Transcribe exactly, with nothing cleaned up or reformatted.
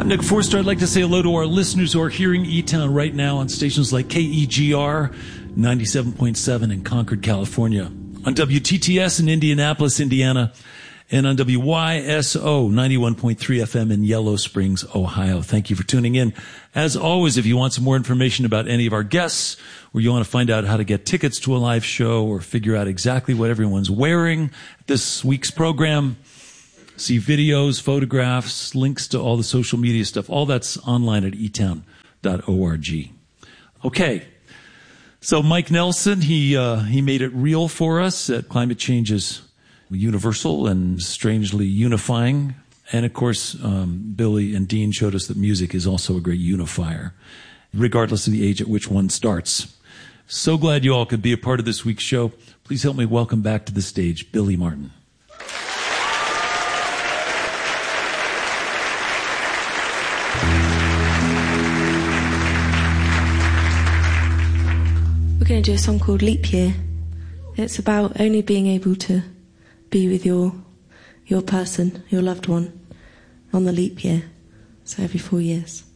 I'm Nick Forster. I'd like to say hello to our listeners who are hearing E-Town right now on stations like K E G R ninety-seven point seven in Concord, California, on W T T S in Indianapolis, Indiana, and on W Y S O ninety-one point three F M in Yellow Springs, Ohio. Thank you for tuning in. As always, if you want some more information about any of our guests, or you want to find out how to get tickets to a live show, or figure out exactly what everyone's wearing at this week's program, see videos, photographs, links to all the social media stuff, all that's online at e town dot org. Okay. So Mike Nelson, he uh, he made it real for us that climate change is universal and strangely unifying. And of course, um, Billy and Dean showed us that music is also a great unifier, regardless of the age at which one starts. So glad you all could be a part of this week's show. Please help me welcome back to the stage Billy Martin. We're going to do a song called Leap Year. It's about only being able to be with your your person, your loved one, on the leap year. So every four years.